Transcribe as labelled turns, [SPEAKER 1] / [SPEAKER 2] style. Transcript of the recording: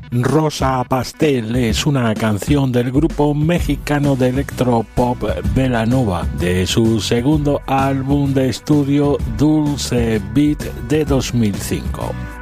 [SPEAKER 1] Rosa Pastel es una canción del grupo mexicano de electropop Belanova, de su segundo álbum de estudio Dulce Beat de 2005.